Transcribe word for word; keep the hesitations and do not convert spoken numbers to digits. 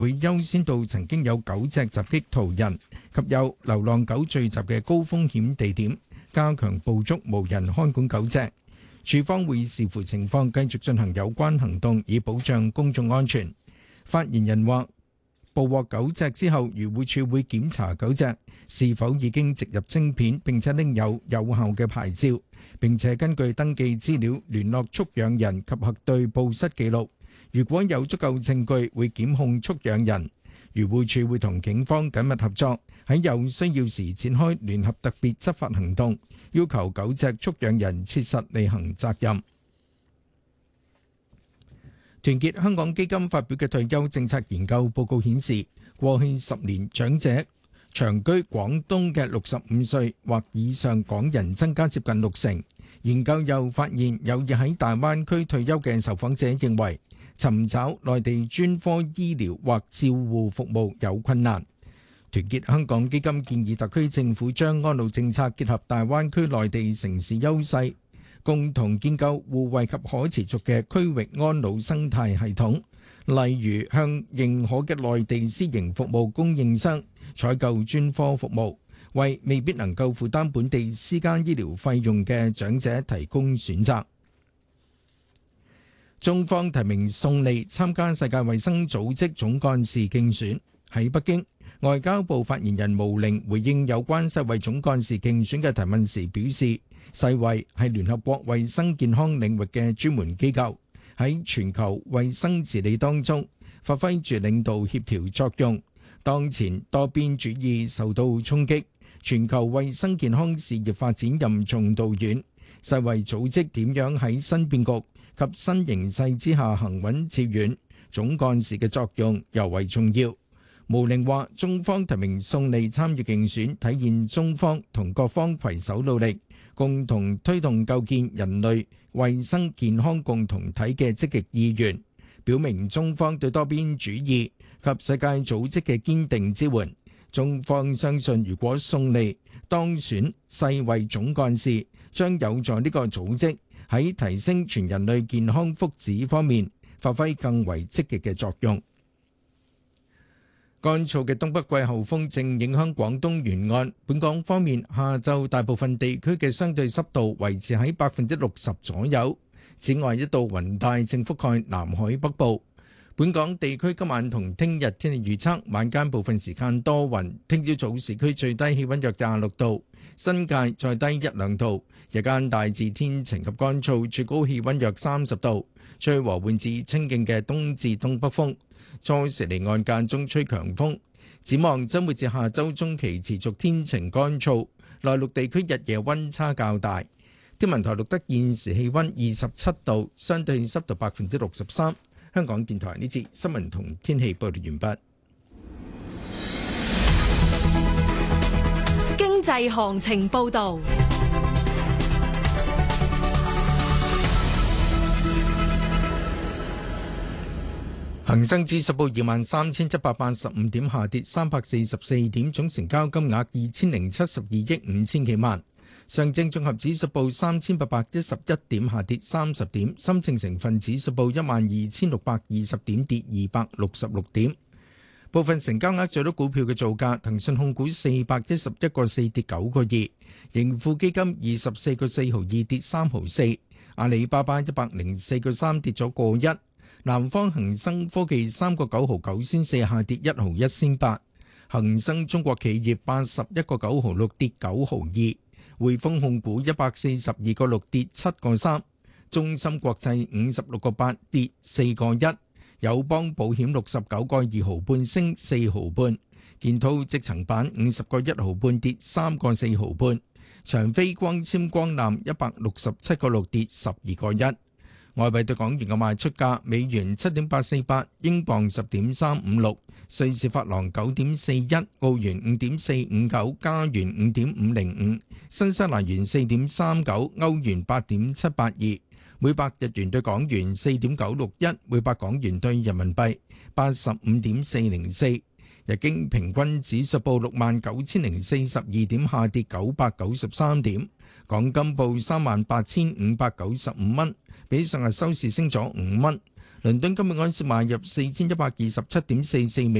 會優先到曾經有狗隻襲擊途人及有流浪狗聚集嘅高風險地點，加強捕捉無人看管狗隻。署方會視乎情況繼續進行有關行動，以保障公眾安全。發言人話，捕獲狗隻之後，漁護署會檢查狗隻是否已經植入晶片，並且拎有有效嘅牌照，並且根據登記資料聯絡畜養人及核對報失記錄。如果有足夠證據，會檢控畜養人。漁護署會同警方緊密合作，喺有需要時展開聯合特別執法行動，要求狗隻畜養人切實履行責任。團結香港基金發表嘅退休政策研究報告顯示，過去十年長者長居廣東嘅六十五歲或以上港人增加接近六成。研究又發現，有意喺大灣區退休嘅受訪者認為，尋找內地專科醫療或照護服務有困難。團結香港基金建議特區政府將安老政策結合大灣區內地城市優勢，共同建構互惠及可持續嘅區域安老生態系統，例如向認可嘅內地私營服務供應商採購專科服務，為未必能夠負擔本地私家醫療費用嘅長者提供選擇。中方提名宋莉參加世界衛生組織總幹事競選。喺北京，外交部發言人毛寧回應有關世衛總幹事競選嘅提問時表示，世衛係聯合國衛生健康領域嘅專門機構，喺全球衛生治理當中發揮住領導協調作用。當前多邊主義受到衝擊，全球衛生健康事業發展任重道遠，世衛組織點樣喺新變局及新形勢之下行穩致遠，總幹事嘅作用尤為重要。毛寧話，中方提名宋莉參與競選，體現中方同各方攜手努力，共同推動構建人類衛生健康共同體嘅積極意願，表明中方對多邊主義及世界組織嘅堅定支援。中方相信，如果宋莉當選世衛總幹事，將有助呢個組織喺提升全人類健康福祉方面發揮更為積極嘅作用。乾燥嘅東北季候風正影響廣東沿岸，本港方面下晝大部分地區嘅相對濕度維持喺百分之六十左右。此外，一道雲帶正覆蓋南海北部。本港地區今晚同聽日天氣預測，晚間部分時間多雲，聽朝早市區最低氣溫約廿六度，新界再低一兩度，日間大致天晴及乾燥，最高氣溫約三十度，吹和緩至清勁嘅東至東北風，初時離岸間中吹強風。展望周末至下周中期持續天晴乾燥，內陸地區日夜溫差較大。天文台錄得現時氣溫二十七度，相對濕度百分之六十三。香港電台呢節新聞同天氣報道完畢。 經濟行情報道。 恒生指數報二萬三千七百八十五點，下跌三百四十四點，總成交金額二千零七十二億五千幾萬。上證綜合指數報三千八百一十一點，下跌三十點。深證成分指數報一萬二千六百二十點，跌二百六十六點。部分成交額最多股票嘅造價：騰訊控股四百一十一個四跌九個二，盈富基金二十四個四毫二跌三毫四，阿里巴巴一百零四個三跌咗個一，南方恒生科技三個九毫九仙四下跌一毫一仙八，恒生中國企業八十一個九毫六跌九毫二。匯豐控股一百四十二個六跌七個三，中芯國際五十六個八跌四個一，友邦保險六十九個二毫半升四毫半，建滔積層板五十個一毫半跌三個四毫半，長飛光纖光纜一百六十七個六跌十二個一。外幣對港元嘅賣出價：美元七點八四八，英鎊十點三五六，瑞士法郎九點四一，澳元五點四五九，加元五點五零五，新西蘭元四點三九，歐元八點七八二，每百日元對港元四點九六一，每百港元對人民幣八十五點四零四。日經平均指數報六萬九千零四十二點，下跌九百九十三點。港金報三萬八千五百九十五蚊，比上日收市升咗五蚊。 倫敦今日安士買入四千一百二十七點四四美